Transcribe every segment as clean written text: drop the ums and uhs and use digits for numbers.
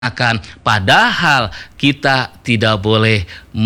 akan padahal kita tidak boleh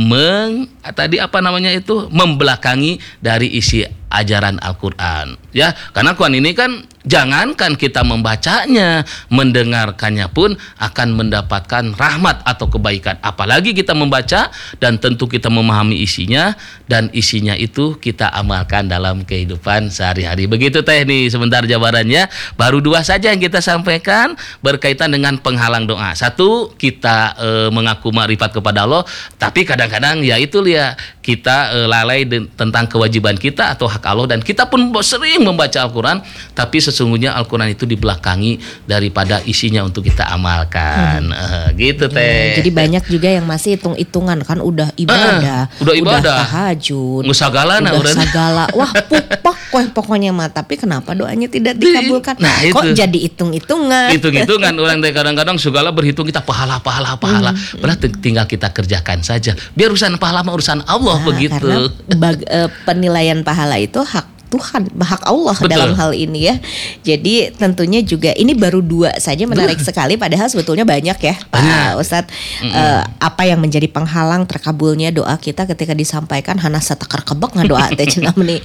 membelakangi dari isi ajaran Al-Qur'an ya, karena Quran ini kan jangankan kita membacanya, mendengarkannya pun akan mendapatkan rahmat atau kebaikan, apalagi kita membaca dan tentu kita memahami isinya dan isinya itu kita amalkan dalam kehidupan sehari-hari. Begitu Teh nih sebentar jawabannya, baru 2 saja yang kita sampaikan berkaitan dengan penghalang doa. Satu, kita mengaku makrifat kepada Allah, tapi kadang-kadang ya itu ya kita lalai tentang kewajiban kita atau hak Allah, dan kita pun sering membaca Al-Quran tapi sesungguhnya Al-Quran itu dibelakangi daripada isinya untuk kita amalkan. Gitu Teh. Jadi banyak juga yang masih hitung-hitungan kan, udah ibadah, udah tahajud, sagala. Wah pupak pokoknya mah, tapi kenapa doanya tidak dikabulkan? Nah, kok itu. jadi hitung-hitungan Orang teh kadang-kadang segala berhitung, kita pahala. Padahal tinggal kita kerjakan saja. Biar urusan pahala mah urusan Allah, begitu. Karena penilaian pahala itu hak Tuhan, hak Allah. Betul. Dalam hal ini ya. Jadi tentunya juga ini baru 2 saja menarik sekali, padahal sebetulnya banyak ya Pak Ustadz. Apa yang menjadi penghalang terkabulnya doa kita ketika disampaikan hana satakar kebek ngadoa teh cenah meni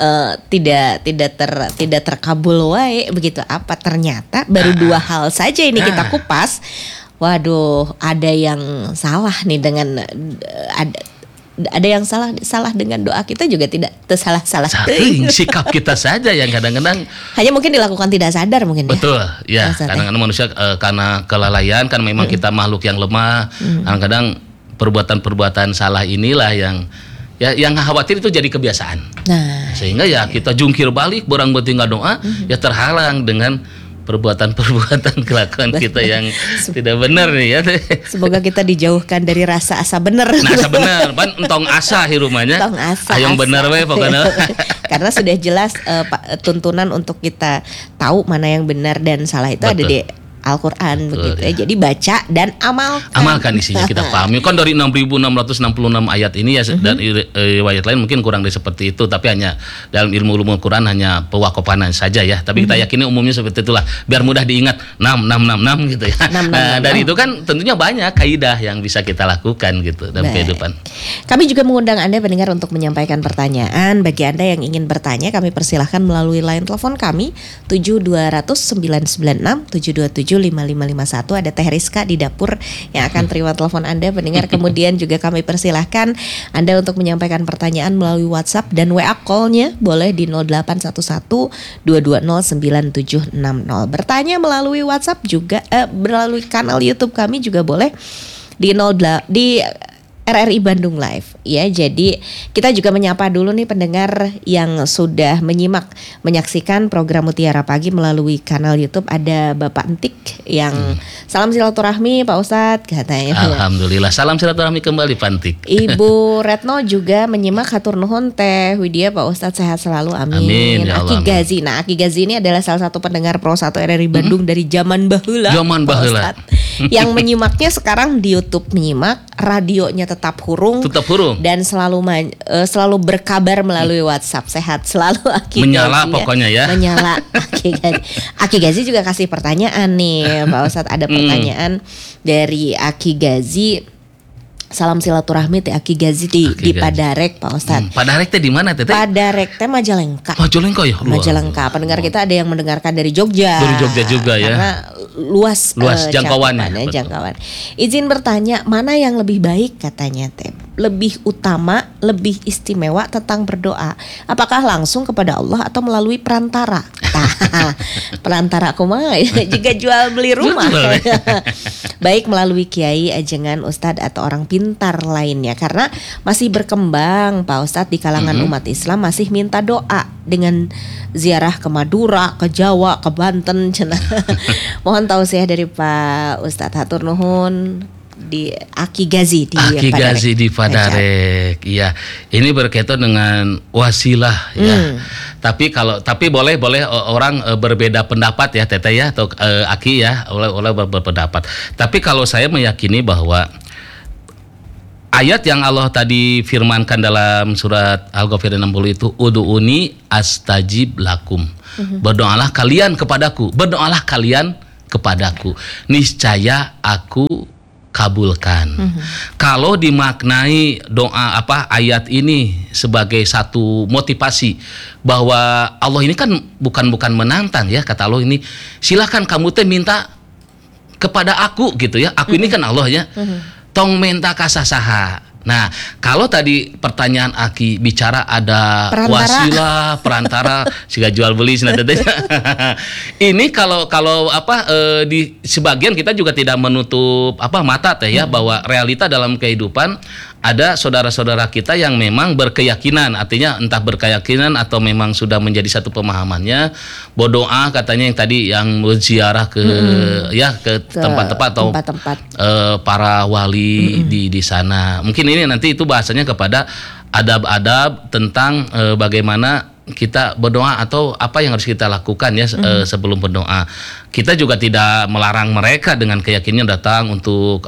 tidak terkabul wae begitu. Apa ternyata baru 2 hal saja ini kita kupas. Waduh, ada yang salah nih dengan ada yang salah dengan doa kita juga tidak tersalah-salah. Sikap kita saja yang kadang-kadang hanya mungkin dilakukan tidak sadar mungkin. Betul, ya. Kadang-kadang manusia karena kelalaian kan memang kita makhluk yang lemah. Kadang-kadang perbuatan-perbuatan salah inilah yang khawatir itu jadi kebiasaan. Nah, sehingga ya kita jungkir balik borang beuti ngadoa ya terhalang dengan perbuatan-perbuatan kelakuan kita yang tidak benar nih ya. Semoga kita dijauhkan dari rasa asa benar. Nah, asa benar, pan entong asa hirumanya. Hayang benar we pokoknya. Karena sudah jelas tuntunan untuk kita tahu mana yang benar dan salah itu ada di Al-Quran. Begitu ya. Jadi baca dan amalkan isinya, kita pahami. Kan dari 6.666 ayat ini ya, dan riwayat lain mungkin kurang dari seperti itu, tapi hanya dalam ilmu Al-Quran hanya pewakofanan saja ya. Tapi kita yakini umumnya seperti itulah, biar mudah diingat 6 gitu ya. Dari itu kan tentunya banyak kaidah yang bisa kita lakukan gitu dalam kehidupan. Kami juga mengundang Anda pendengar untuk menyampaikan pertanyaan. Bagi Anda yang ingin bertanya, kami persilahkan melalui line telepon kami 7200 996 727 5551. Ada Teh Rizka di dapur yang akan terima telepon Anda pendengar. Kemudian juga kami persilahkan Anda untuk menyampaikan pertanyaan melalui WhatsApp dan WA call-nya boleh di 0811 220 9760. Bertanya melalui WhatsApp juga melalui kanal YouTube kami juga boleh di RRI Bandung Live ya. Jadi kita juga menyapa dulu nih pendengar yang sudah menyaksikan program Mutiara Pagi melalui kanal YouTube. Ada Bapak Entik yang salam silaturahmi Pak Ustadz katanya. Alhamdulillah, salam silaturahmi kembali Pak Entik. Ibu Retno juga menyimak, hatur nuhun Teh Widya, Pak Ustadz sehat selalu, amin. Ya Allah, Aki Gazi. Nah, Aki Gazi ini adalah salah satu pendengar Pro 1 RRI Bandung dari zaman baheula. Yang menyimaknya sekarang di YouTube menyimak, radionya tetap hurung dan selalu berkabar melalui WhatsApp. Sehat selalu Aki menyala Gazi, pokoknya ya. Menyala Aki Gazi. Aki Gazi juga kasih pertanyaan nih Pak Ustadz. Ada pertanyaan dari Aki Gazi. Salam silaturahmi Teh Aki Gazi di Padarek Pak Ustadz. Padarek teh di mana Teh? Padarek teh Majalengka. Majalengka ya. Majalengka. Pendengar kita ada yang mendengarkan dari Jogja. Dari Jogja juga ya. Karena luas jangkauannya. Jangkauan. Izin bertanya, mana yang lebih baik katanya Teh? Lebih utama, lebih istimewa tentang berdoa. Apakah langsung kepada Allah atau melalui perantara? Perantara kumaha jika jual beli rumah. Baik melalui kiai, ajengan, ustadz atau orang pintar lainnya. Karena masih berkembang Pak Ustadz di kalangan umat Islam, masih minta doa dengan ziarah ke Madura, ke Jawa, ke Banten. Mohon tausiah dari Pak Ustadz, hatur nuhun. Di Aki Gazi di Padarek. Iya. Ini berkaitan dengan wasilah ya. Tapi boleh orang berbeda pendapat ya Teteh ya, atau Aki ya, boleh berpendapat. Tapi kalau saya meyakini bahwa ayat yang Allah tadi firmankan dalam surat Al-Ghafir 60 itu, ud'uni astajib lakum. Berdoalah kalian kepadaku. Berdoalah kalian kepadaku, niscaya aku kabulkan. Kalau dimaknai doa ayat ini sebagai satu motivasi bahwa Allah ini kan bukan menantang ya, kata Allah ini silakan kamu teh minta kepada aku gitu ya. Aku ini kan Allah ya. Tong minta kasasaha. Nah, kalau tadi pertanyaan Aki bicara ada wasilah, perantara, siga jual beli ini kalau di sebagian kita juga tidak menutup mata teh ya, bahwa realita dalam kehidupan ada saudara-saudara kita yang memang berkeyakinan, artinya entah berkeyakinan atau memang sudah menjadi satu pemahamannya, berdoa katanya yang tadi yang berziarah ke tempat-tempat atau para wali di sana. Mungkin ini nanti itu bahasanya kepada adab-adab tentang bagaimana kita berdoa atau apa yang harus kita lakukan ya sebelum berdoa. Kita juga tidak melarang mereka dengan keyakinan datang untuk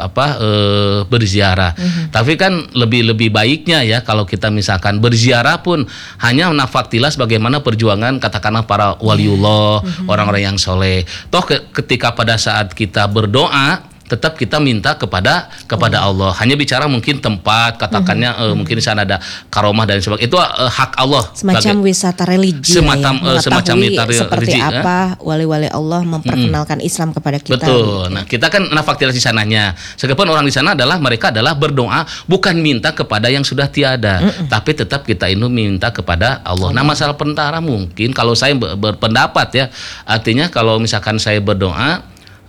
berziarah. Tapi kan lebih baiknya ya kalau kita misalkan berziarah pun hanya nafaktilas bagaimana perjuangan katakanlah para waliullah, orang-orang yang soleh. Toh ketika pada saat kita berdoa tetap kita minta kepada Allah. Hanya bicara mungkin tempat, katakannya mungkin di sana ada karomah dan sebagainya. Itu hak Allah. Semacam wisata religi. Semacam wisata seperti religi. Apa wali-wali Allah memperkenalkan Islam kepada kita. Betul. Nah, kita kan nafaktilas di sananya. Sekalipun orang di sana mereka adalah berdoa bukan minta kepada yang sudah tiada, tapi tetap kita ini minta kepada Allah. Nah, masalah perantara mungkin kalau saya berpendapat ya, artinya kalau misalkan saya berdoa,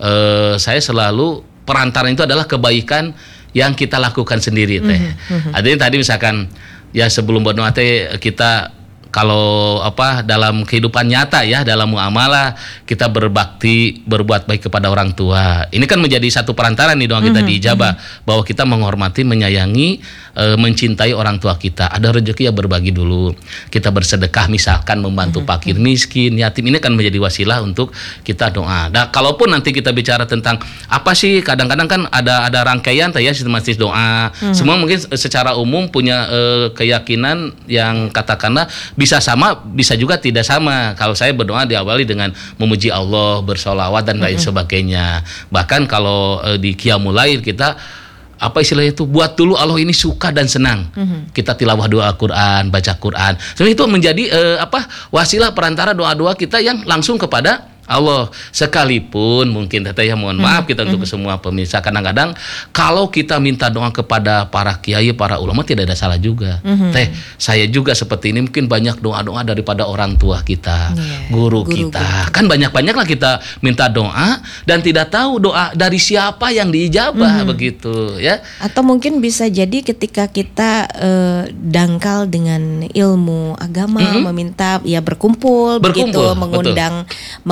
saya selalu perantara itu adalah kebaikan yang kita lakukan sendiri teh. Artinya tadi misalkan ya sebelum berdoa teh kita kalau dalam kehidupan nyata ya, dalam muamalah kita berbakti, berbuat baik kepada orang tua. Ini kan menjadi satu perantara nih doa kita diijabah, bahwa kita menghormati, menyayangi, mencintai orang tua kita. Ada rezeki ya berbagi dulu. Kita bersedekah misalkan membantu fakir miskin, yatim, ini kan menjadi wasilah untuk kita doa. Nah, kalaupun nanti kita bicara tentang apa sih, kadang-kadang kan ada rangkaian ya sistematis doa. Semua mungkin secara umum punya keyakinan yang katakanlah bisa sama, bisa juga tidak sama. Kalau saya berdoa diawali dengan memuji Allah, bersolawat dan lain sebagainya. Bahkan kalau di Qiyamul Lail kita istilahnya itu buat dulu Allah ini suka dan senang. Kita tilawah doa Quran, baca Quran. Sebenarnya itu menjadi wasilah perantara doa-doa kita yang langsung kepada Allah. Sekalipun mungkin ya mohon maaf kita untuk semua pemirsa, kadang-kadang kalau kita minta doa kepada para kiai, para ulama tidak ada salah juga. Saya juga seperti ini mungkin banyak doa-doa daripada orang tua kita, guru kita. Kan banyak-banyaklah kita minta doa dan tidak tahu doa dari siapa yang diijabah begitu ya. Atau mungkin bisa jadi ketika kita dangkal dengan ilmu agama, meminta ya berkumpul begitu, mengundang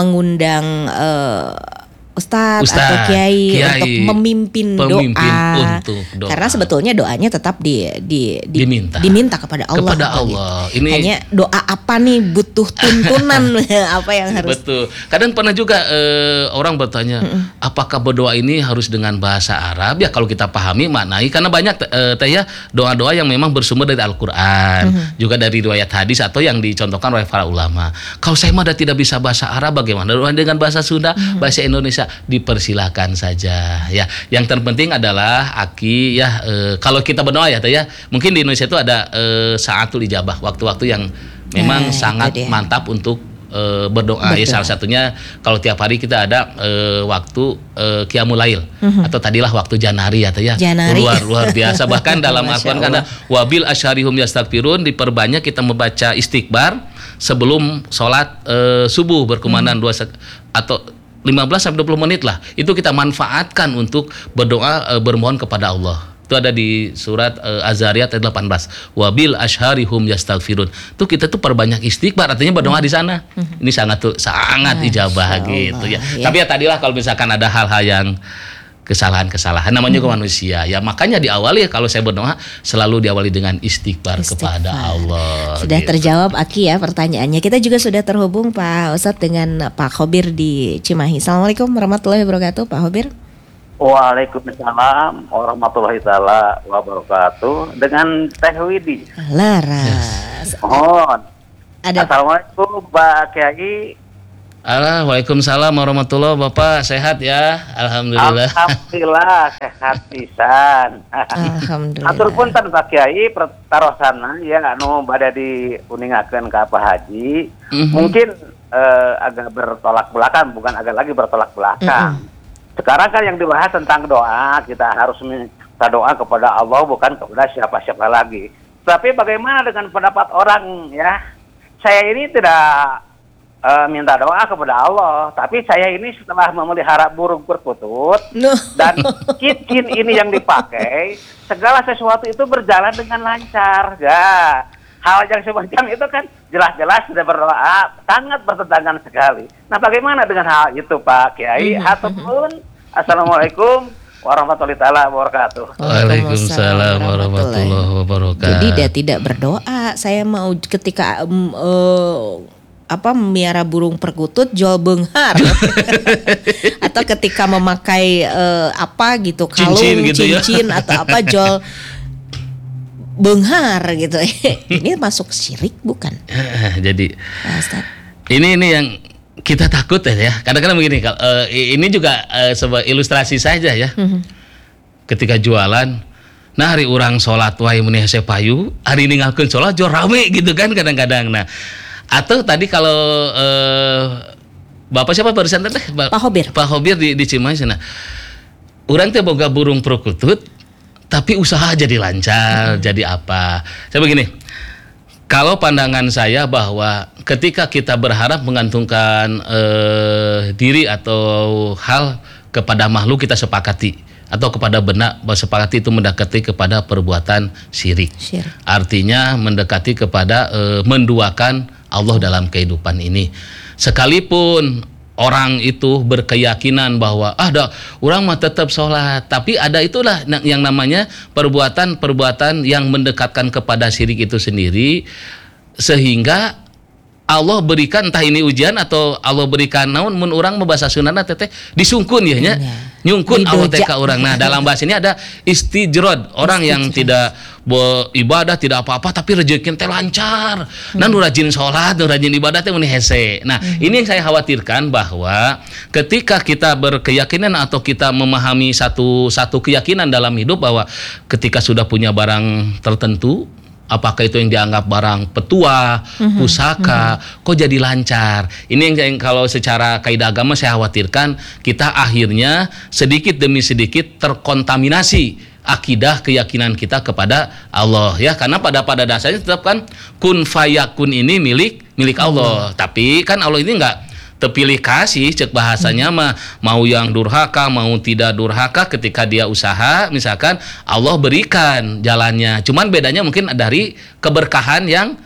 Ustadz atau kiai untuk memimpin doa. Untuk doa. Karena sebetulnya doanya tetap diminta kepada Allah. Kepada Allah. Ini hanya doa apa nih butuh tuntunan apa yang harus. Betul. Kadang pernah juga orang bertanya, apakah berdoa ini harus dengan bahasa Arab? Ya kalau kita pahami maknai, karena banyak ya doa-doa yang memang bersumber dari Al-Qur'an, juga dari riwayat hadis atau yang dicontohkan oleh para ulama. Kalau saya mah tidak bisa bahasa Arab, bagaimana doa dengan bahasa Sunda, bahasa Indonesia? Dipersilakan saja ya. Yang terpenting adalah Aki ya, kalau kita berdoa ya mungkin di Indonesia itu ada saatul ijabah, waktu-waktu yang memang sangat mantap untuk berdoa. Ya, salah satunya kalau tiap hari kita ada waktu Qiyamul Lail atau tadilah waktu Janari ya luar biasa. Bahkan dalam Al-Qur'an ada wabil asyarihum yastaghfirun, diperbanyak kita membaca istighfar sebelum sholat subuh berkumandang atau 15-20 menit lah. Itu kita manfaatkan untuk berdoa, bermohon kepada Allah. Itu ada di surat Az-Zariyat ayat 18. Wabil asharihum yastaghfirun. Itu kita tuh perbanyak istighfar, artinya berdoa di sana. Ini sangat ijabah gitu ya. Tapi ya tadilah kalau misalkan ada hal-hal yang kesalahan-kesalahan, namanya juga manusia ya, makanya diawali kalau saya berdoa selalu diawali dengan istighfar kepada Allah. Sudah terjawab Aki ya pertanyaannya. Kita juga sudah terhubung Pak Ustadz dengan Pak Khobir di Cimahi. Assalamualaikum warahmatullahi wabarakatuh Pak Khobir. Waalaikumsalam warahmatullahi taala wabarakatuh. Dengan Teh Widi. Laras. Assalamualaikum Pak Kiai. Waalaikumsalam warahmatullahi wabarakatuh. Bapak sehat ya? Alhamdulillah. Alhamdulillah sehat pisan. Alhamdulillah. Atur punten Pak Kiai pertarosana ya anu bade diuningakeun ka Pak Haji. Mungkin agak bertolak belakang, bukan agak lagi bertolak belakang. Sekarang kan yang dibahas tentang doa, kita harus minta doa kepada Allah bukan kepada siapa-siapa lagi. Tapi bagaimana dengan pendapat orang ya? Saya ini tidak minta doa kepada Allah, tapi saya ini setelah memelihara burung perkutut dan cincin ini yang dipakai, segala sesuatu itu berjalan dengan lancar. Ya, hal yang semacam itu kan jelas-jelas sudah berdoa sangat bertentangan sekali. Nah, bagaimana dengan hal itu Pak Kiai? Ataupun Assalamualaikum warahmatullahi wabarakatuh. Waalaikumsalam warahmatullahi wabarakatuh. Jadi dia tidak berdoa. Saya mau ketika memiara burung perkutut jual benghar atau ketika memakai kalung cincin ya? Atau jual benghar gitu. Ini masuk syirik bukan? Jadi ini yang kita takut ya. Kadang-kadang begini, ini juga sebuah ilustrasi saja ya. Ketika jualan, nah hari orang sholat wae meni hese payu, hari ninggalkeun sholat jual rame gitu kan kadang-kadang. Nah, atau tadi kalau Bapak siapa barusan teh? Pak Hobir. Pak Hobir di Cimahi sana. Urang teh boga burung perkutut, tapi usaha jadi lancar, jadi apa? Saya begini. Kalau pandangan saya bahwa ketika kita berharap menggantungkan diri atau hal kepada makhluk, kita sepakati atau kepada benda, sepakati itu mendekati kepada perbuatan syirik. Artinya mendekati kepada menduakan Allah dalam kehidupan ini. Sekalipun orang itu berkeyakinan bahwa orang mah tetap sholat, tapi ada itulah yang namanya perbuatan-perbuatan yang mendekatkan kepada syirik itu sendiri, sehingga Allah berikan entah ini ujian atau Allah berikan naon mun urang membahasa sunana teteh disungkun ya nya. Nyungkun Allah teh ka urang. Nah, dalam bahasa ini ada istijrod, orang yang tidak ibadah tidak apa-apa tapi rezeki teh lancar. Nah, nu rajin salat, nu rajin ibadah teh mun hese. Nah, ini yang saya khawatirkan bahwa ketika kita berkeyakinan atau kita memahami satu keyakinan dalam hidup bahwa ketika sudah punya barang tertentu, apakah itu yang dianggap barang petua, pusaka, kok jadi lancar. Ini yang kalau secara kaidah agama saya khawatirkan kita akhirnya sedikit demi sedikit terkontaminasi akidah keyakinan kita kepada Allah ya, karena pada dasarnya tetap kan kun fayakun ini milik Allah. Tapi kan Allah ini enggak terpilih kasih, cek bahasanya mah mau yang durhaka mau tidak durhaka, ketika dia usaha misalkan Allah berikan jalannya, cuman bedanya mungkin dari keberkahan yang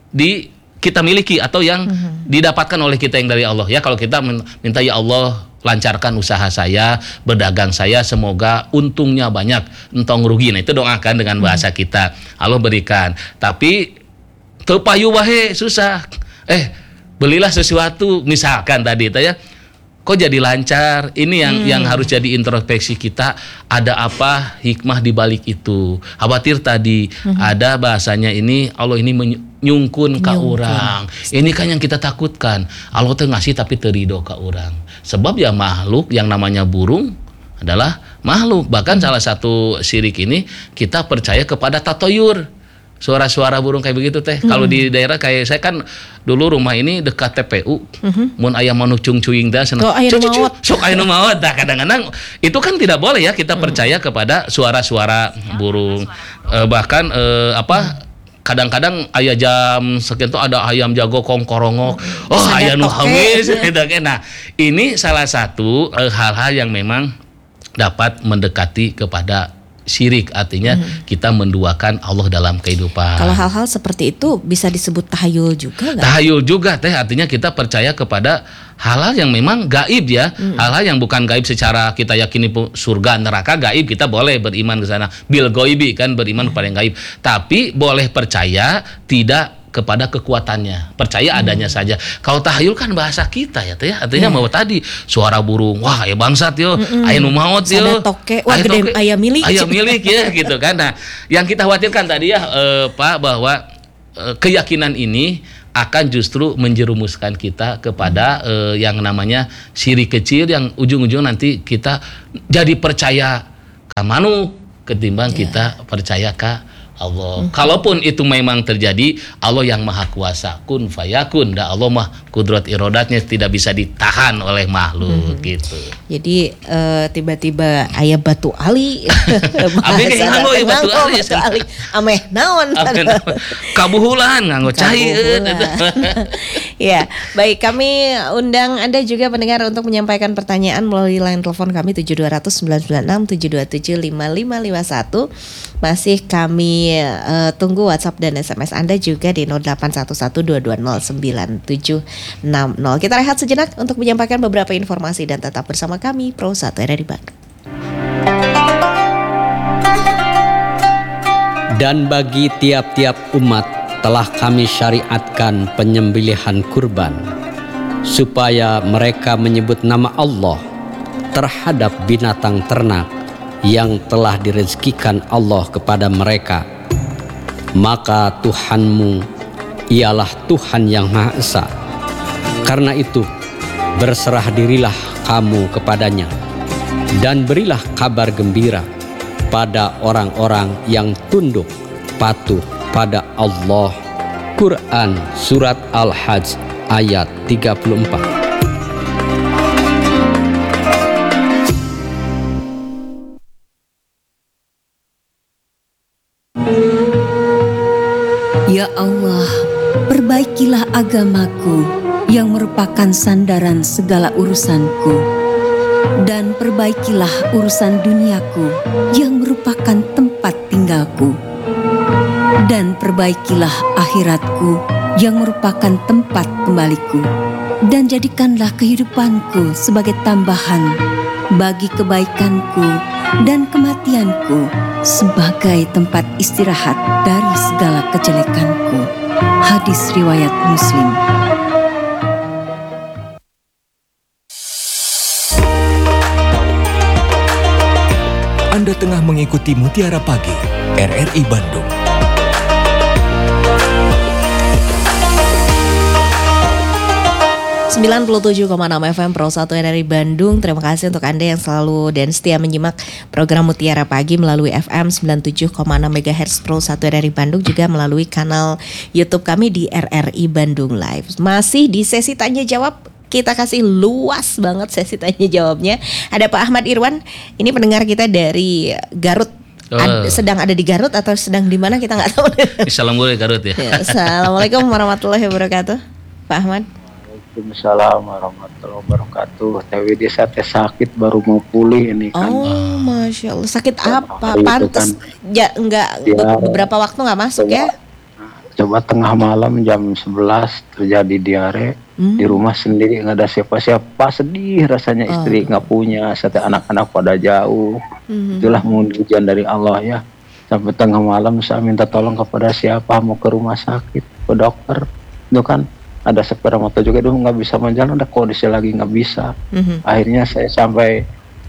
kita miliki atau yang didapatkan oleh kita yang dari Allah ya. Kalau kita minta ya Allah lancarkan usaha saya, berdagang saya, semoga untungnya banyak, entong rugi, nah itu doakan dengan bahasa kita, Allah berikan. Tapi teu payu wae susah, belilah sesuatu misalkan tadi itu ya, kok jadi lancar. Ini yang harus jadi introspeksi kita, ada apa hikmah di balik itu. Khawatir tadi ada bahasanya ini Allah ini menyungkun ka urang. Ini kan yang kita takutkan. Allah tuh ngasih tapi terido ka urang. Sebab ya makhluk yang namanya burung adalah makhluk. Bahkan salah satu syirik ini kita percaya kepada tatoyur. Suara-suara burung kayak begitu teh. Kalau di daerah kayak saya kan dulu rumah ini dekat TPU. Mun aya manuk cungcuing dah senang. Sok aya nu maot. Nah, kadang-kadang itu kan tidak boleh ya kita percaya kepada suara-suara burung. Bahkan kadang-kadang aya jam sekian tuh ada ayam jago kongkorongok. Aya nu hamis gitu kan. Nah, ini salah satu hal-hal yang memang dapat mendekati kepada syirik, artinya kita menduakan Allah dalam kehidupan. Kalau hal-hal seperti itu bisa disebut tahayul juga nggak? Tahayul juga teh, artinya kita percaya kepada hal-hal yang memang gaib ya, hal-hal yang bukan gaib secara kita yakini surga neraka gaib, kita boleh beriman ke sana. Bil goibi kan, beriman kepada yang gaib, tapi boleh percaya tidak kepada kekuatannya, percaya adanya saja. Kalau tahayul kan bahasa kita ya teh, artinya mau tadi suara burung, wah ya bangsat yo, aya nu maot yo, wah gede aya milik ya gitu kan. Nah, yang kita khawatirkan tadi ya Pak, bahwa keyakinan ini akan justru menjerumuskan kita kepada yang namanya syirik kecil yang ujung-ujung nanti kita jadi percaya ke manuk ketimbang kita percaya ke Allah. Kalaupun itu memang terjadi, Allah yang maha kuasa, kun fayakun. Dan Allah mah kudrat irodatnya tidak bisa ditahan oleh makhluk gitu. Jadi tiba-tiba aya batu ali. Abi nganggo batu ali. Ameh naon. Kabuhulan nganggo cai. Ya, baik, kami undang Anda juga pendengar untuk menyampaikan pertanyaan melalui line telepon kami 7200 996 727 5551. Masih kami tunggu WhatsApp dan SMS Anda juga di 081122099760. Kita rehat sejenak untuk menyampaikan beberapa informasi dan tetap bersama kami Pro 1 RRI Bandung. Dan bagi tiap-tiap umat telah kami syariatkan penyembelihan kurban supaya mereka menyebut nama Allah terhadap binatang ternak yang telah direzekikan Allah kepada mereka. Maka Tuhanmu ialah Tuhan yang Maha Esa. Karena itu berserah dirilah kamu kepadanya dan berilah kabar gembira pada orang-orang yang tunduk patuh pada Allah. Quran Surat Al-Hajj ayat 34. Ya Allah, perbaikilah agamaku yang merupakan sandaran segala urusanku, dan perbaikilah urusan duniaku yang merupakan tempat tinggalku, dan perbaikilah akhiratku yang merupakan tempat kembaliku, dan jadikanlah kehidupanku sebagai tambahan bagi kebaikanku dan kematianku sebagai tempat istirahat dari segala kejelekanku. Hadis riwayat Muslim. Anda tengah mengikuti Mutiara Pagi RRI Bandung. Sembilan 97,6 FM Pro 1 dari Bandung. Terima kasih untuk Anda yang selalu dan setia menyimak program Mutiara Pagi melalui FM 97,6 MHz Pro 1 dari Bandung, juga melalui kanal YouTube kami di RRI Bandung Live. Masih di sesi tanya jawab, kita kasih luas banget sesi tanya jawabnya. Ada Pak Ahmad Irwan, ini pendengar kita dari Garut. Sedang ada di Garut atau sedang di mana kita nggak tahu. Assalamualaikum Garut ya. Assalamualaikum warahmatullahi wabarakatuh, Pak Ahmad. Waalaikumsalam warahmatullahi wabarakatuh. Tapi dia sakit baru mau pulih ini kan. Oh, Masya Allah. Sakit apa? Itu Pantes kan, ya, enggak beberapa waktu nggak masuk ya? Coba tengah malam jam 11 terjadi diare di rumah sendiri, nggak ada siapa-siapa. Sedih rasanya, istri nggak punya, setiap anak-anak pada jauh. Itulah ujian dari Allah ya. Sampai tengah malam saya minta tolong kepada siapa, mau ke rumah sakit, ke dokter. Itu kan ada sepeda motor juga, nggak bisa menjalan, ada kondisi lagi nggak bisa. Akhirnya saya sampai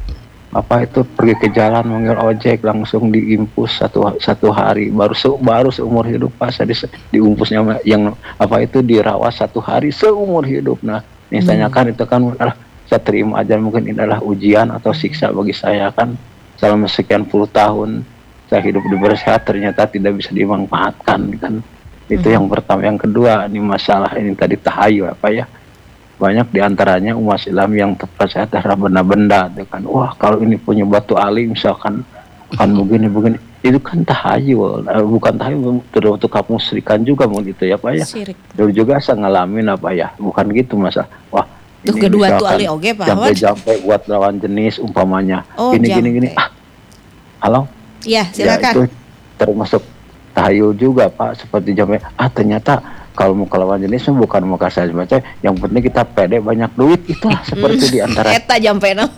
pergi ke jalan manggil ojek, langsung diimpus satu hari, baru seumur hidup pas diumpusnya yang dirawat 1 hari seumur hidup. Nah ini tanyakan itu kan adalah saya terima aja, mungkin ini adalah ujian atau siksa bagi saya kan. Selama sekian puluh tahun saya hidup diberi sehat, ternyata tidak bisa dimanfaatkan kan. Itu yang pertama. Yang kedua, ini masalah ini tadi tahayul banyak diantaranya umat Islam yang terpercaya terhadap benda-benda itu kan. Wah, kalau ini punya batu ali misalkan akan begini itu kan tahayul, bukan tahayul, untuk kamu musyrikan juga mungkin itu ya Pak ya. Dulu juga saya ngalamin bukan gitu masa. Wah, tuh kedua tuh ali oge Pak. Jampe buat lawan jenis umpamanya gini. Halo? Iya, silakan. Ya, itu termasuk tahayul juga Pak, seperti jamnya ternyata kalau mau lawan jenisnya bukan mau kasih macam, yang penting kita pede banyak duit, itulah seperti di antara eta jampe nama.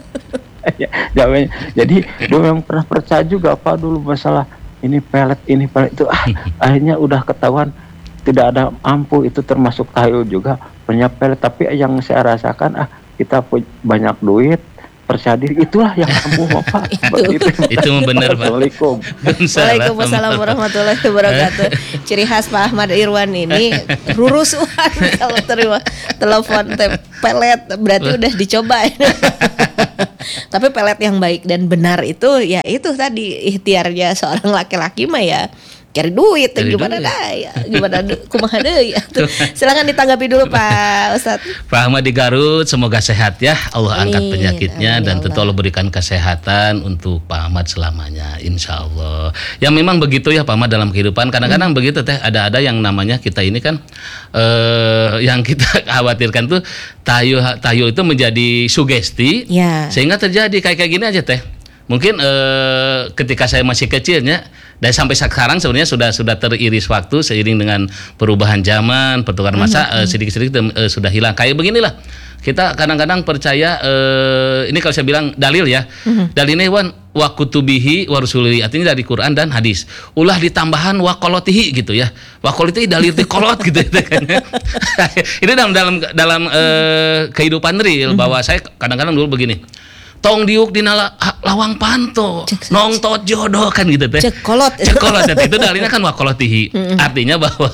Jadi dulu yang pernah percaya juga Pak dulu masalah ini pelet itu akhirnya udah ketahuan tidak ada ampuh, itu termasuk tahayul juga punya pelet. Tapi yang saya rasakan kita banyak duit, percaya diri itulah yang mampu Bapak. Itu benar Pak. Assalamualaikum. Waalaikumsalam warahmatullahi wabarakatuh. Ciri khas Pak Ahmad Irwan ini rurusuhan kalau terima telepon pelet berarti udah dicoba. Tapi pelet yang baik dan benar itu ya itu tadi ikhtiarnya seorang laki-laki mah ya cari duit gimana dah ya gimana kumaha deui ya. Silakan ditanggapi dulu Pak Ustadz. Pak Ahmad di Garut semoga sehat ya. Allah Amin. angkat penyakitnya Amin, dan ya tentu Allah. Allah berikan kesehatan untuk Pak Ahmad selamanya insya Allah. Ya memang begitu ya Pak Ahmad dalam kehidupan kadang-kadang begitu teh ada yang namanya kita ini kan yang kita khawatirkan tuh tayu itu menjadi sugesti Ya. sehingga terjadi kayak gini aja teh. Mungkin ketika saya masih kecilnya dan sampai sekarang sebenarnya sudah teriris waktu seiring dengan perubahan zaman, pertukaran masa sedikit-sedikit sudah hilang. Kayak beginilah. Kita kadang-kadang percaya ini kalau saya bilang dalil ya. Dalil ini wa kutubihi wa rusulihi artinya dari Quran dan hadis. Ulah ditambahan wa qolotihi gitu ya. Wa qolotihi dalil ti kolot gitu kan. Ini dalam kehidupan real bahwa saya kadang-kadang dulu begini. Tong diuk dina lawang panto nongtot jodoh kan gitu teh Cekolot itu dalilnya kan wakolotihi artinya bahwa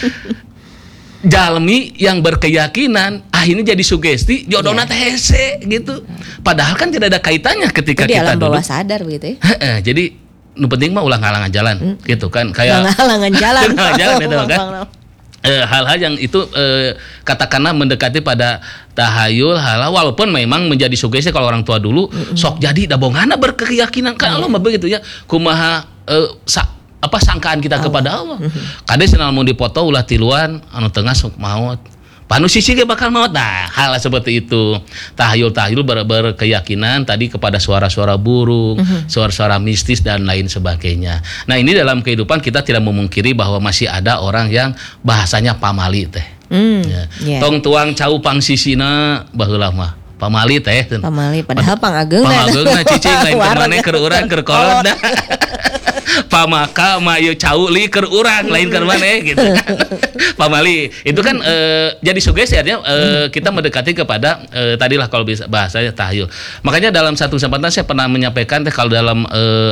jalmi yang berkeyakinan akhirnya jadi sugesti jodohna teh hese gitu padahal kan tidak ada kaitannya ketika di kita alam duduk bawah sadar gitu ya. jadi nu penting mah ulah ngalangan jalan gitu kan kayak Ngalangan jalan. ngalangan jalan gitu kan hal-hal yang itu katakanlah mendekati pada tahayul hal walaupun memang menjadi sugesti kalau orang tua dulu sok jadi dabongana berkeyakinan kan Allah mah begitu ya kumaha sangkaan kita kepada Allah kade senal mun dipoto ulah tiluan anu tengah sok maut panu sisi ge bakal maut nah hal seperti itu tahayul berkeyakinan tadi kepada suara-suara burung suara-suara mistis dan lain sebagainya. Nah ini dalam kehidupan kita tidak memungkiri bahwa masih ada orang yang bahasanya pamali teh tong tuang cau pang sisina baheula mah pamali teh Pamali padahal pangageungna cicing lain keur maneh keur urang keur kolot dah pamaka mayu cau li keur urang lain keur maneh gitu kan pamali itu kan jadi sugesti artinya kita mendekati kepada tadilah kalau bisa bahasanya tahyul. Makanya dalam satu kesempatan saya pernah menyampaikan teh kalau dalam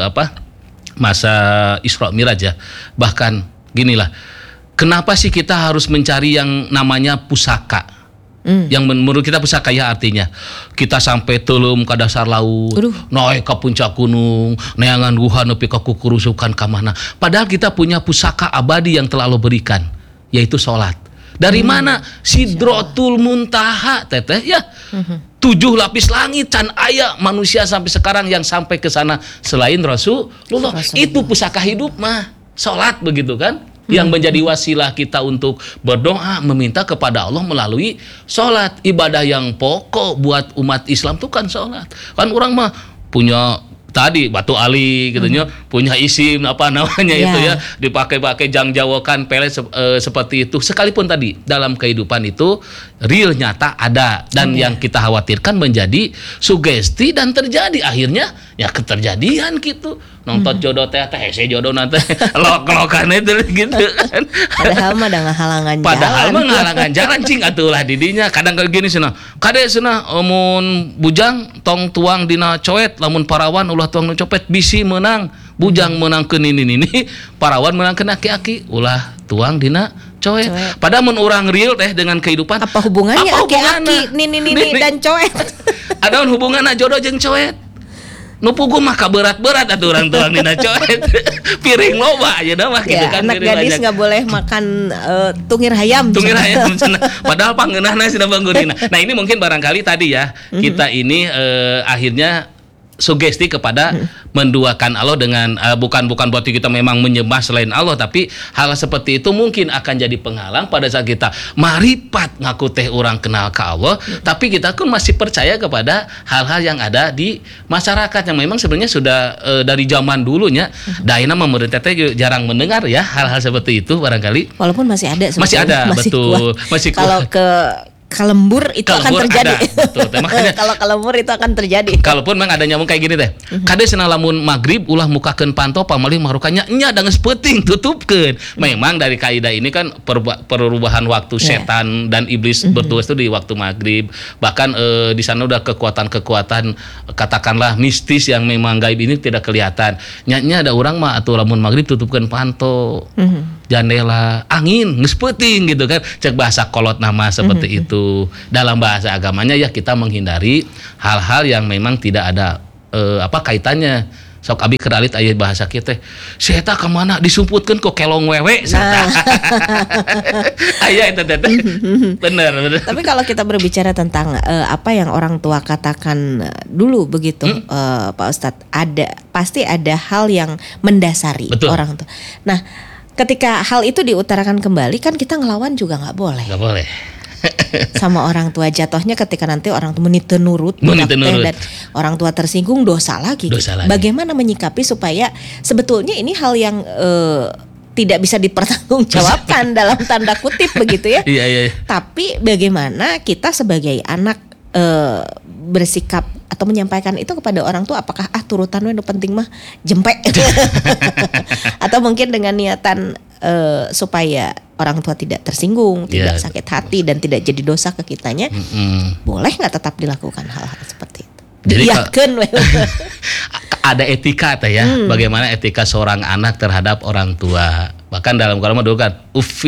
masa Isra Miraj ya bahkan ginilah kenapa sih kita harus mencari yang namanya pusaka? Yang menurut kita pusaka ya artinya kita sampai telum ke dasar laut, naik ke puncak gunung, neangan guha nepi ka kukurusukan ka mana. Padahal kita punya pusaka abadi yang telah Allah berikan, yaitu sholat. Dari mana? Sidratul Muntaha teteh ya. 7 lapis langit can aya manusia sampai sekarang yang sampai ke sana selain Rasulullah. Itu pusaka hidup mah, sholat begitu kan? Yang menjadi wasilah kita untuk berdoa meminta kepada Allah melalui sholat. Ibadah yang pokok buat umat Islam itu kan sholat. Kan orang mah punya tadi batu ali gitu punya isim apa namanya itu ya dipakai-pakai jangjawakan pelet seperti itu sekalipun tadi dalam kehidupan itu real nyata ada dan yang kita khawatirkan menjadi sugesti dan terjadi akhirnya ya keterjadian gitu nonton jodoh teh hese jodoh nanti lok-lokan itu gitu kan padahal mah ada ngahalangan jalan cing atulah didinya kadang gini cenah kade cenah mun bujang tong tuang dina coet lamun parawan ulah tuang nu copet bisi menang bujang menang ke nini parawan menang ke aki-aki ulah tuang dina coet. Padahal mun urang real teh dengan kehidupan apa hubungannya aki-aki nini dan coet ada hubunganna jodoh jeung coet nu pugu mah berat-berat atuh urang tuang dina coet piring loba aja dah mah gitu kan anak gadis nggak boleh makan tungir hayam padahal pangeunahna cenah bangunina. Nah ini mungkin barangkali tadi ya kita ini akhirnya sugesti kepada menduakan Allah dengan bukan berarti kita memang menyembah selain Allah tapi hal seperti itu mungkin akan jadi penghalang pada saat kita maripat ngaku teh orang kenal ke Allah tapi kita pun masih percaya kepada hal-hal yang ada di masyarakat yang memang sebenarnya sudah dari zaman dulunya daina pemerintah teh jarang mendengar ya hal-hal seperti itu barangkali walaupun masih ada betul kuat. masih kalau ke kalembur itu akan terjadi. Betul. Makanya kalau kalembur itu akan terjadi. Kalaupun memang ada nyamuk kayak gini teh. Kade cenah lamun magrib ulah mukakeun panto pamalih marukanya nya da geus peuting tutupkeun. Memang dari kaidah ini kan perubahan waktu setan dan iblis bertugas itu di waktu magrib. Bahkan di sana udah kekuatan-kekuatan katakanlah mistis yang memang gaib ini tidak kelihatan. Nya ada orang mah atuh lamun magrib tutupkeun panto. Jendela, angin, geus peuting gitu kan. Cek bahasa kolot nama seperti itu. Dalam bahasa agamanya ya kita menghindari hal-hal yang memang tidak ada kaitannya. Sok abi keralit aya bahasa kieu teh. Si eta ka mana disumputkeun ku kelong wewe sarta. Aya eta teh. Bener. Tapi kalau kita berbicara tentang apa yang orang tua katakan dulu begitu Pak Ustadz, pasti ada hal yang mendasari. Betul. Orang tua. Nah, ketika hal itu diutarakan kembali kan kita ngelawan juga nggak boleh. Nggak boleh. Sama orang tua jatuhnya ketika nanti orang tua menite nurut dan orang tua tersinggung dosa lagi. Bagaimana menyikapi supaya sebetulnya ini hal yang tidak bisa dipertanggungjawabkan dalam tanda kutip begitu ya. Iya. Tapi bagaimana kita sebagai anak bersikap atau menyampaikan itu kepada orang tua, apakah turutan we nu penting mah jempek atau mungkin dengan niatan supaya orang tua tidak tersinggung, tidak sakit hati dan tidak jadi dosa ke kitanya. Boleh nggak tetap dilakukan hal-hal seperti itu? Jadi ada etika teh ya, bagaimana etika seorang anak terhadap orang tua. Bahkan dalam Quran dulu kan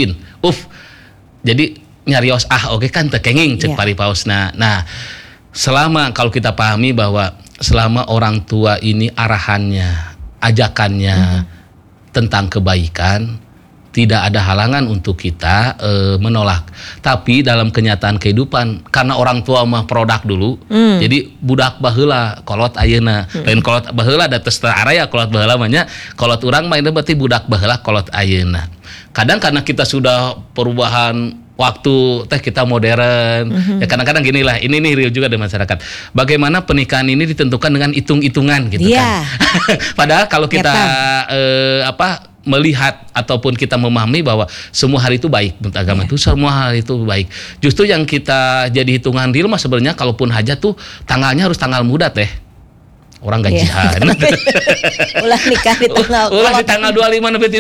jadi nyarios oke kan tekenging cek paripausna. Nah, selama kalau kita pahami bahwa selama orang tua ini arahannya, ajakannya tentang kebaikan, tidak ada halangan untuk kita menolak. Tapi dalam kenyataan kehidupan, karena orang tua mah produk dulu, jadi budak baheula kolot ayeuna. Lain kolot baheula da tes araya kolot baheula mah nya, kolot urang mah itu berarti budak baheula kolot ayeuna. Kadang karena kita sudah perubahan waktu kita modern, ya kadang-kadang gini lah, ini nih real juga di masyarakat. Bagaimana pernikahan ini ditentukan dengan hitung-hitungan gitu kan. Padahal kalau kita melihat ataupun kita memahami bahwa semua hari itu baik menurut agama itu, semua hari itu baik. Justru yang kita jadi hitungan real mah sebenarnya kalaupun hajat tuh tanggalnya harus tanggal muda teh. Orang gajian. Ulah nikah di tanggal. Ulah di tanggal 25 sampai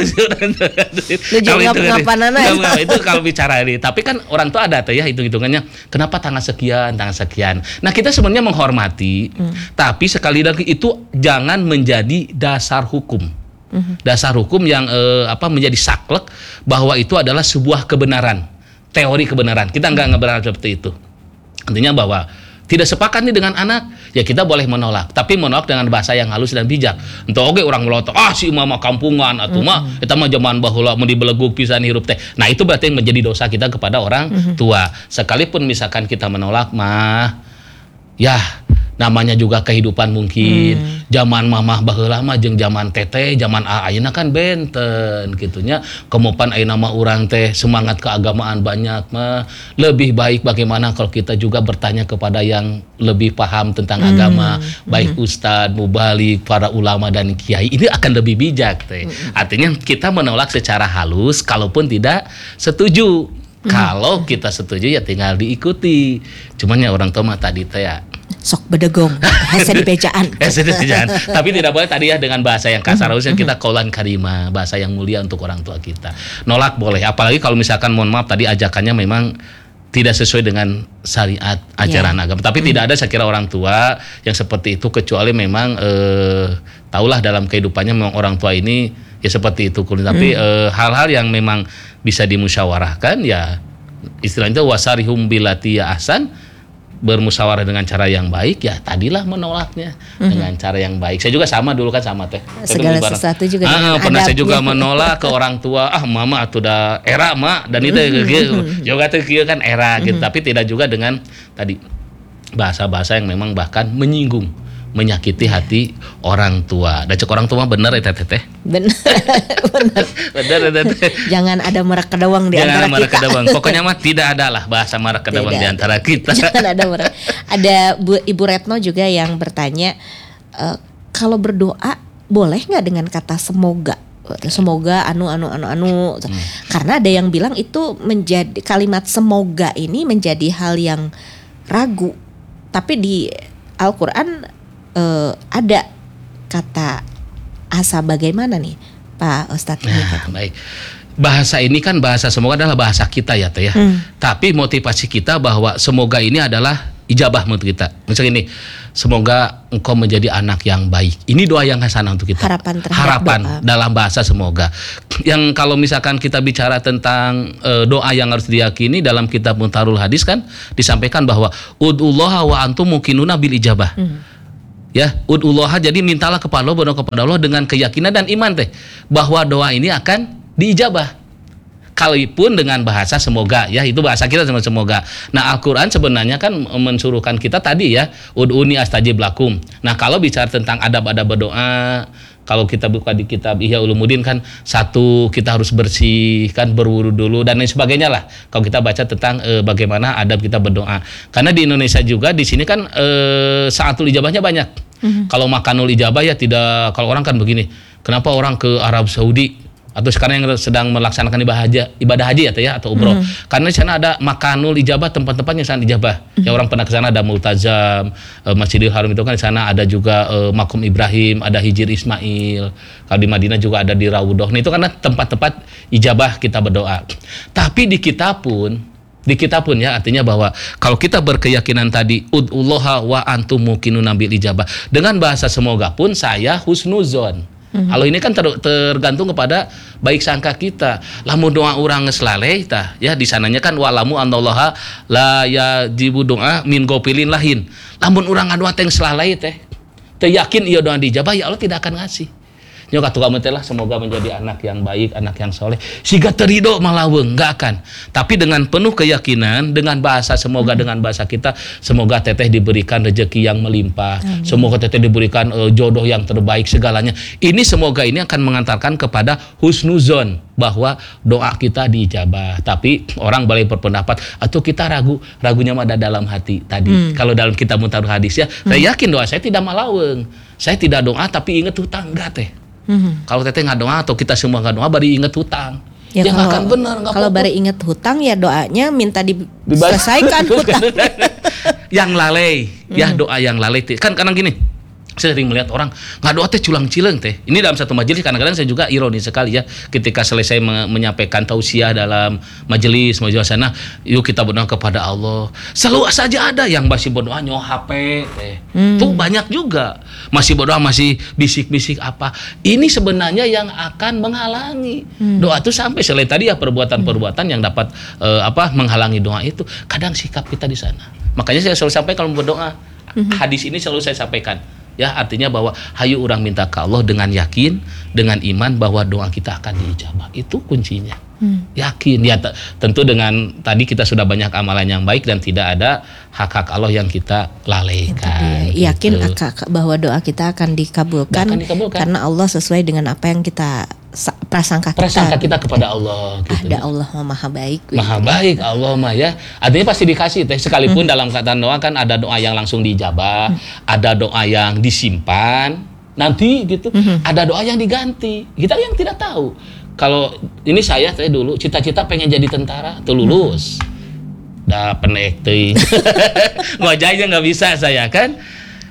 30. Ngapanana itu kalau bicara ini. Tapi kan orang tua ada tuh ya hitung-hitungannya. Kenapa tanggal sekian, tanggal sekian. Nah, kita sebenarnya menghormati, tapi sekali lagi itu jangan menjadi dasar hukum. Dasar hukum yang menjadi saklek bahwa itu adalah sebuah kebenaran, teori kebenaran. Kita nggak berharap seperti itu. Artinya bahwa tidak sepakat nih dengan anak, ya kita boleh menolak, tapi menolak dengan bahasa yang halus dan bijak. Entah oke orang melotot, si mama kampungan atau mah kita mah zaman baheula mun dibelegug pisan hirup teh. Nah, itu berarti menjadi dosa kita kepada orang tua. Sekalipun misalkan kita menolak mah ya namanya juga kehidupan mungkin. Zaman mamah baheula mah jeung zaman teteh, zaman ayeuna kan benten gitunya. Kemupan ayeuna mah urang teh semangat keagamaan banyak mah. Lebih baik bagaimana kalau kita juga bertanya kepada yang lebih paham tentang agama, baik ustadz, mubalik, para ulama dan kiai. Ini akan lebih bijak teh. Artinya kita menolak secara halus kalaupun tidak setuju. Kalau kita setuju ya tinggal diikuti. Cuman ya orang tua mah tadi teh ya sok bedegong, hese di bejaan. Tapi tidak boleh tadi ya dengan bahasa yang kasar. Harusnya kita kaulan karimah, bahasa yang mulia untuk orang tua kita. Nolak boleh, apalagi kalau misalkan mohon maaf tadi ajakannya memang tidak sesuai dengan syariat ajaran agama. Tapi tidak ada saya kira orang tua yang seperti itu, kecuali memang tahulah dalam kehidupannya memang orang tua ini ya seperti itu. Tapi hal-hal yang memang bisa dimusyawarahkan ya istilahnya wasarihum bilati ya ahsan, bermusyawarah dengan cara yang baik ya tadilah menolaknya dengan cara yang baik. Saya juga sama dulu kan sama teh. Segala sesuatu juga pernah saya juga menolak ke orang tua, mama atuh da era mak dan itu juga tuh kan era gitu. Tapi tidak juga dengan tadi bahasa-bahasa yang memang bahkan menyinggung, menyakiti hati orang tua. Dan cek orang tua mah bener ya teteh. Bener. Jangan ada merak kedawang di antara kita. Pokoknya mah tidak ada lah bahasa merak kedawang di antara kita. Jangan ada merak. Ada Ibu Retno juga yang bertanya, kalau berdoa boleh nggak dengan kata semoga? semoga anu. Karena ada yang bilang itu menjadi kalimat semoga ini menjadi hal yang ragu. Tapi di Al-Qur'an ada kata asa bagaimana nih Pak Ustadz? Baik. Bahasa ini kan bahasa semoga adalah bahasa kita ya Teh ya. Tapi motivasi kita bahwa semoga ini adalah ijabah menurut kita. Misalnya ini, semoga engkau menjadi anak yang baik. Ini doa yang hasanah untuk kita. Harapan dalam bahasa semoga. Yang kalau misalkan kita bicara tentang doa yang harus diyakini dalam kitab Muntarul Hadis kan disampaikan bahwa ud'ullaha wa antum muqinuna bil ijabah. Ya, ud'ullaha, jadi mintalah kepada Allah, berdoa kepada Allah dengan keyakinan dan iman Teh bahwa doa ini akan diijabah. Kalaupun dengan bahasa semoga, ya itu bahasa kita semoga. Nah, Al-Qur'an sebenarnya kan mensuruhkan kita tadi ya, ud'uni astajib lakum. Nah, kalau bicara tentang adab-adab berdoa, kalau kita buka di kitab Ihya Ulumuddin kan, satu kita harus bersih kan, berwudu dulu dan lain sebagainya lah. Kalau kita baca tentang bagaimana adab kita berdoa. Karena di Indonesia juga di sini kan saatul ijabahnya banyak. Kalau makanul ijabah ya tidak, kalau orang kan begini. Kenapa orang ke Arab Saudi atau sekarang yang sedang melaksanakan ibadah haji ya atau umroh, karena di sana ada makanul ijabah, tempat-tempatnya sangat ijabah. Ya orang pernah ke sana, ada Multazam, Masjidil Haram itu kan di sana ada juga Makom Ibrahim, ada Hijir Ismail. Kalau di Madinah juga ada di Raudhah. Nah, itu karena tempat-tempat ijabah kita berdoa. Tapi di kita pun ya, artinya bahwa kalau kita berkeyakinan tadi ud'ullaha wa antum muqinuna bil ijabah, dengan bahasa semoga pun saya husnuzon. Kalau ini kan tergantung kepada baik sangka kita. Lamun doa orang ngeslaleh tah ya, di sananya kan walamu anallaha la yajibu doa min gopilin lahin. Lamun orang ngadoa teh ngeslaleh teh yakin ieu doa dijabah, ya Allah tidak akan ngasih. Nya katu kamu teh lah, semoga menjadi anak yang baik, anak yang soleh. Siga terido malaweung, enggak akan. Tapi dengan penuh keyakinan, dengan bahasa semoga, dengan bahasa kita, semoga teteh diberikan rezeki yang melimpah. Semoga teteh diberikan jodoh yang terbaik segalanya. Ini semoga ini akan mengantarkan kepada husnuzon, bahwa doa kita diijabah. Tapi orang boleh berpendapat atau kita ragunya mah ada dalam hati tadi. Kalau dalam kitab Muntarul Hadis ya, saya yakin doa saya tidak malaweung. Saya tidak doa tapi ingat hutang, enggak teh. Kalau teteh nggak doa atau kita semua nggak doa, bari inget hutang. Ya kalau, akan benar. Kalau bari inget hutang ya doanya minta diselesaikan hutang. Yang lalai, ya doa yang lalai. Kan kadang gini, saya sering melihat orang nggak doa teh culang cileng teh. Ini dalam satu majelis kadang-kadang saya juga ironis sekali ya, ketika selesai menyampaikan tausiah dalam majelis sana, yuk kita berdoa kepada Allah. Selalu saja ada yang masih berdoa nyoh HP teh. Tuh banyak juga masih berdoa, masih bisik-bisik apa. Ini sebenarnya yang akan menghalangi doa itu sampai selain tadi ya perbuatan-perbuatan yang dapat menghalangi doa itu. Kadang sikap kita di sana. Makanya saya selalu sampaikan kalau berdoa, hadis ini selalu saya sampaikan. Ya, artinya bahwa hayu orang minta ke Allah dengan yakin, dengan iman bahwa doa kita akan diijabah. Itu kuncinya. Yakin ya, tentu dengan tadi kita sudah banyak amalan yang baik dan tidak ada hak-hak Allah yang kita lalaikan. Yakin bahwa doa kita akan dikabulkan karena Allah sesuai dengan apa yang kita prasangka kita kepada Allah gitu. Ada Allah maha baik. Maha baik Allah mah ya. Artinya pasti dikasih teh, sekalipun dalam kata doa kan ada doa yang langsung diijabah, ada doa yang disimpan nanti gitu, ada doa yang diganti. Kita yang tidak tahu. Kalau ini saya dulu cita-cita pengen jadi tentara, tuh lulus. Dah penek teuing. Ngojeknya nggak bisa saya kan.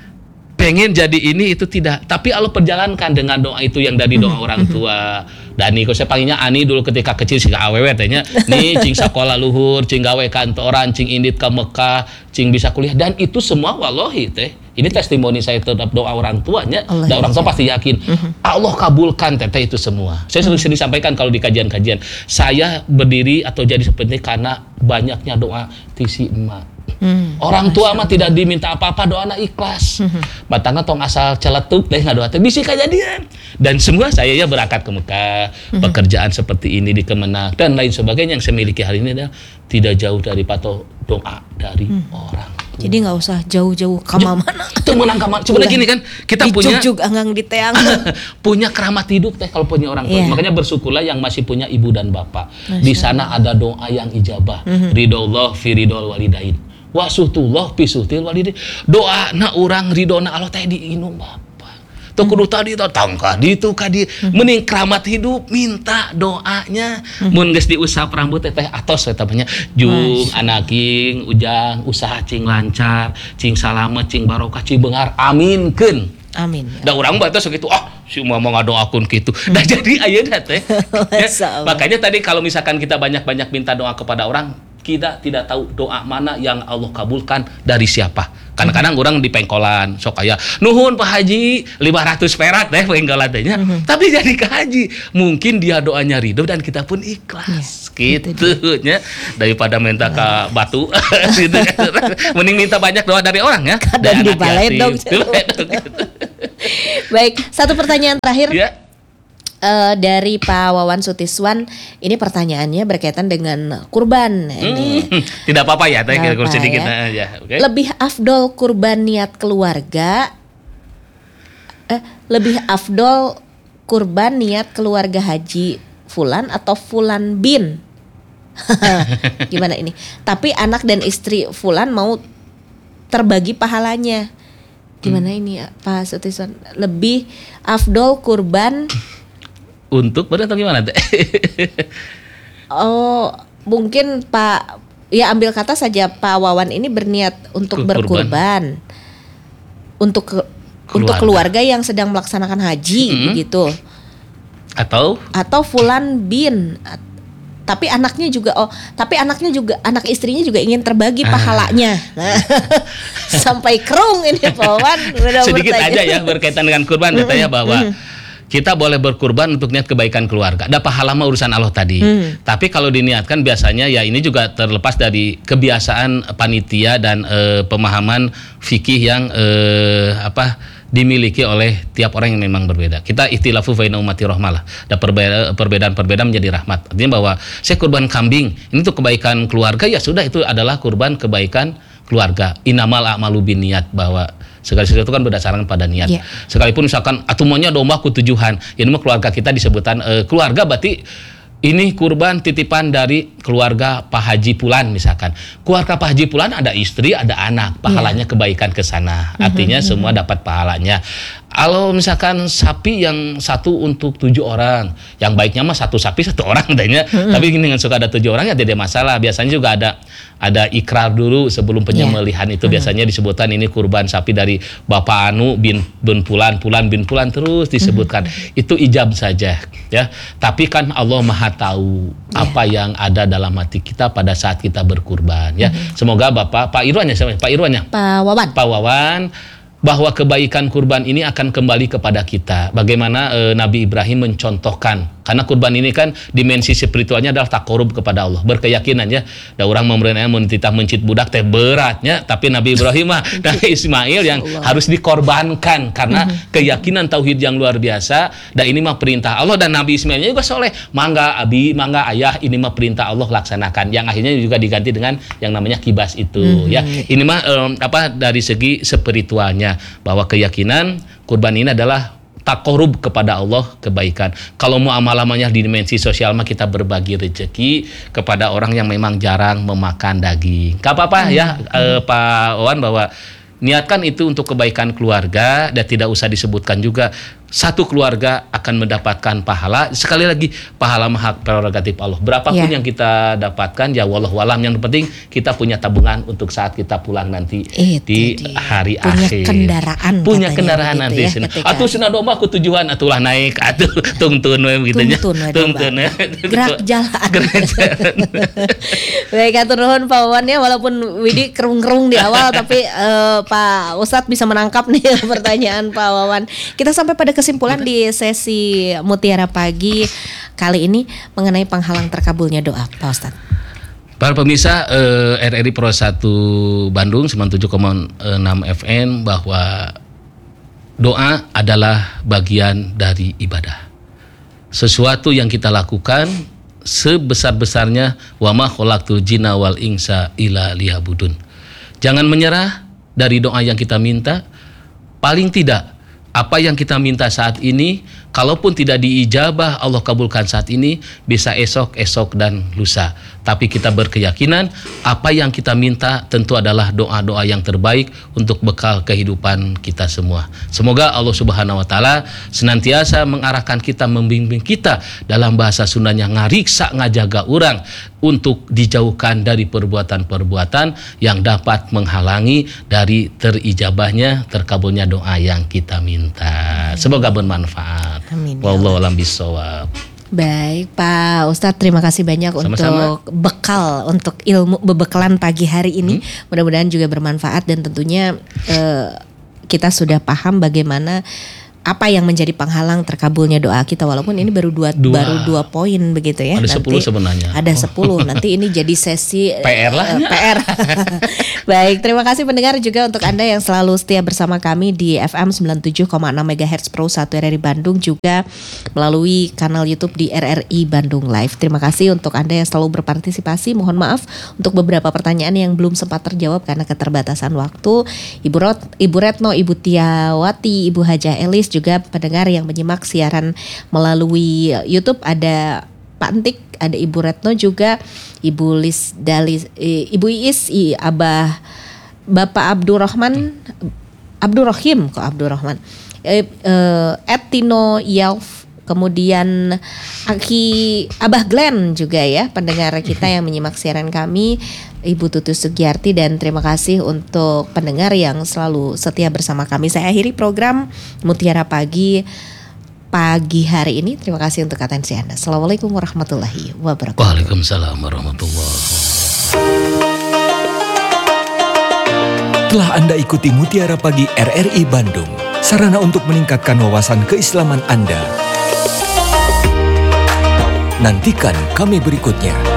Pengen jadi ini itu tidak, tapi Allah perjalankan dengan doa itu yang dari doa orang tua. Dani, kok saya panggilnya Ani dulu ketika kecil sih awewe tehnya. Nih cing sekolah luhur, cing gawe kantoran, cing indit ke Mekah, cing bisa kuliah, dan itu semua wallahi teh. Ini testimoni saya terhadap doa orang tuanya. Dan orang tua pasti yakin Allah kabulkan teteh itu semua. Saya sering sampaikan kalau di kajian-kajian, saya berdiri atau jadi seperti ini karena banyaknya doa tisi emak. Orang tua mah tidak diminta apa-apa, doana ikhlas. Batangna tong asal celetuk deh ngadoa teh bisi kajadian. Dan semua saya ya berangkat ke Mekah, pekerjaan seperti ini di Kemenak dan lain sebagainya yang saya miliki hari ini adalah tidak jauh dari pato doa dari orang. Jadi nggak usah jauh-jauh ke mana. Itu menang kamar. Sebenarnya gini kan, kita punya anggang di teang. Punya keramat hidup teh kalau punya orang tua. Makanya bersyukurlah yang masih punya ibu dan bapak. Di sana ada doa yang ijabah. Ridho fi ridhol walidain. Wa suhtullah fi suhtil walidain. Doa na urang ridona Allah teh diinum bapak. Tuh kudu tadi tangka ditu kadi mending keramat hidup minta doanya. Mun geus diusap rambut teh atos eta nya jung anaking ujang usaha cing lancar, cing salamet, cing barokah, cing beungar aminkeun. Amin. Da urang batas gitu si mama ngadoakeun kitu. Da jadi ayeuna teh. Ya, makanya tadi kalau misalkan kita banyak-banyak minta doa kepada orang, kita tidak tahu doa mana yang Allah kabulkan dari siapa. Kadang-kadang orang di pengkolan sok aya nuhun Pak Haji 500 perak deh pengkolan teh nya. Tapi jadi ke haji, mungkin dia doanya ridho dan kita pun ikhlas. Gitu nya. Daripada minta ke batu gitu. Mending minta banyak doa dari orang ya. Kadang dibalik dong. Baik, satu pertanyaan terakhir. Ya. Dari Pak Wawan Sutiswan, ini pertanyaannya berkaitan dengan kurban. Ini tidak apa-apa ya, tadi kita sedikit ya. aja. Okay. Lebih afdol kurban niat keluarga, lebih afdol kurban niat keluarga haji fulan atau fulan bin. Gimana ini? Tapi anak dan istri fulan mau terbagi pahalanya. Gimana ini Pak Sutiswan? Lebih afdol kurban untuk atau gimana teh? Oh, mungkin Pak, ya ambil kata saja Pak Wawan ini berniat untuk berkurban untuk keluarga yang sedang melaksanakan haji begitu. Atau fulan bin. Tapi anaknya juga anak istrinya juga ingin terbagi pahalanya. Nah, sampai kerung ini Pak Wawan. Sedikit aja ya berkaitan dengan kurban katanya bahwa kita boleh berkurban untuk niat kebaikan keluarga. Ada pahala mah urusan Allah tadi. Tapi kalau diniatkan biasanya ya ini juga terlepas dari kebiasaan panitia dan pemahaman fikih yang dimiliki oleh tiap orang yang memang berbeda. Kita ikhtilafu baina ummati rahmah lah. Ada perbedaan menjadi rahmat. Artinya bahwa saya kurban kambing, ini tuh kebaikan keluarga, ya sudah itu adalah kurban kebaikan keluarga. Innamal a'malu binniyat, bahwa segala sesuatu kan berdasarkan pada niat. Sekalipun misalkan atumonya domba ku tujuan, ini mah keluarga kita disebutan keluarga, berarti ini kurban titipan dari keluarga Pak Haji Pulan misalkan. Keluarga Pak Haji Pulan ada istri, ada anak, pahalanya kebaikan ke sana. Artinya semua dapat pahalanya. Kalau misalkan sapi yang satu untuk 7 orang, yang baiknya mah satu sapi 1 orang adanya. Tapi dengan suka ada 7 orang ya tidak masalah. Biasanya juga ada ikrar dulu sebelum penyembelihan itu biasanya disebutkan ini kurban sapi dari Bapak Anu bin Pulan bin Pulan terus disebutkan. Itu ijab saja ya. Tapi kan Allah Maha tahu apa yang ada dalam hati kita pada saat kita berkurban ya. Semoga Pak Wawan bahwa kebaikan kurban ini akan kembali kepada kita. Bagaimana Nabi Ibrahim mencontohkan, karena kurban ini kan dimensi spiritualnya adalah takorub kepada Allah, berkeyakinan ya. Da orang memberinya mentitah mencit budak teh beratnya, tapi Nabi Ibrahim mah dan Ismail yang harus dikorbankan karena keyakinan tauhid yang luar biasa. Dan ini mah perintah Allah, dan Nabi Ismailnya juga soleh. Mangga abi, mangga ayah, ini mah perintah Allah laksanakan. Yang akhirnya juga diganti dengan yang namanya kibas itu ya. Ini mah dari segi spiritualnya, bahwa keyakinan kurban ini adalah takorub kepada Allah, kebaikan. Kalau mau amal-amalnya di dimensi sosial mah kita berbagi rezeki kepada orang yang memang jarang memakan daging. Gak apa-apa ya Pak Wawan, bahwa niatkan itu untuk kebaikan keluarga dan tidak usah disebutkan juga. Satu keluarga akan mendapatkan pahala. Sekali lagi, pahala hak prerogatif Allah. Berapapun yang kita dapatkan, ya wallahualam. Yang penting kita punya tabungan untuk saat kita pulang nanti di hari akhir. Punya kendaraan nanti. Ya, atuh sena domba ku tujuan, atulah naik, atuh tungtun begitunya. Tungtun. Gerak jalan. Baik, atur nuhun Pak Wawan ya, walaupun Widi kerung-kerung di awal tapi Pak Ustadz bisa menangkap nih pertanyaan Pak Wawan. Kita sampai pada kesimpulan di sesi Mutiara Pagi kali ini mengenai penghalang terkabulnya doa, Pak Ustadz. Para pemirsa RRI Pro 1 Bandung 97,6 FM, bahwa doa adalah bagian dari ibadah. Sesuatu yang kita lakukan sebesar-besarnya, wa ma khalaqtul jinna wal insa illa liya'budun. Jangan menyerah dari doa yang kita minta. Paling tidak apa yang kita minta saat ini, kalaupun tidak diijabah Allah kabulkan saat ini, bisa esok dan lusa. Tapi kita berkeyakinan apa yang kita minta tentu adalah doa-doa yang terbaik untuk bekal kehidupan kita semua. Semoga Allah Subhanahu wa taala senantiasa mengarahkan kita, membimbing kita dalam bahasa Sundanya ngariksa ngajaga orang untuk dijauhkan dari perbuatan-perbuatan yang dapat menghalangi dari terijabahnya, terkabulnya doa yang kita minta. Semoga bermanfaat. Amin. Wallahu a'lam bishawab. Baik Pak Ustadz, terima kasih banyak Sama-sama. untuk bekal, untuk ilmu bebekalan pagi hari ini. Mudah-mudahan juga bermanfaat dan tentunya kita sudah paham bagaimana apa yang menjadi penghalang terkabulnya doa kita, walaupun ini baru dua poin begitu ya. Ada 10 sebenarnya. Ada 10. Nanti ini jadi sesi PR lah. PR. Baik, terima kasih pendengar juga untuk Anda yang selalu setia bersama kami di FM 97,6 MHz Pro 1 RRI Bandung, juga melalui kanal YouTube di RRI Bandung Live. Terima kasih untuk Anda yang selalu berpartisipasi. Mohon maaf untuk beberapa pertanyaan yang belum sempat terjawab karena keterbatasan waktu. Ibu Retno, Ibu Tiawati, Ibu Hajah Elis, juga pendengar yang menyimak siaran melalui YouTube, ada Pak Entik, ada Ibu Retno juga, Ibu Lis Dalis, Ibu Iis, Abah Bapak Abdurrahman, Abdurrahim kok Abdurrahman, Tino Yalf, kemudian Aki Abah Glenn juga ya, pendengar kita yang menyimak siaran kami, Ibu Tutu Sugiyarti, dan terima kasih untuk pendengar yang selalu setia bersama kami. Saya akhiri program Mutiara Pagi hari ini. Terima kasih untuk atensi Anda. Assalamualaikum warahmatullahi wabarakatuh. Waalaikumsalam warahmatullahi. Telah Anda ikuti Mutiara Pagi RRI Bandung, sarana untuk meningkatkan wawasan keislaman Anda. Nantikan kami berikutnya.